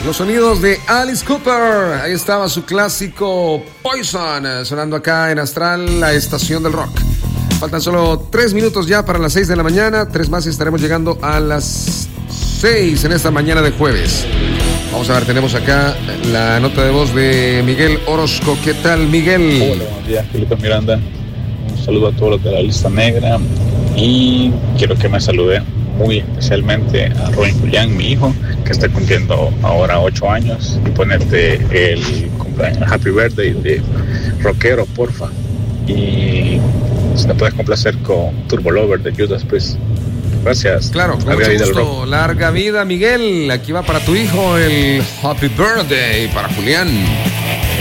Los sonidos de Alice Cooper. Ahí estaba su clásico Poison, sonando acá en Astral, la estación del rock. Faltan solo 3 minutos ya para las 6 de la mañana. 3 más y estaremos llegando a las 6 en esta mañana de jueves. Vamos a ver, tenemos acá la nota de voz de Miguel Orozco. ¿Qué tal, Miguel? Hola, buenos días, Felipe Miranda. Un saludo a todos los de la lista negra. Y quiero que me salude muy especialmente a Robin Julián, mi hijo, que está cumpliendo ahora 8 años. Y ponerte el cumpleaños Happy Birthday de rockero, porfa. Y si me puedes complacer con Turbo Lover de Judas Priest. Gracias. Claro, con mucho gusto. Larga vida, Miguel. Aquí va para tu hijo el Happy Birthday para Julián.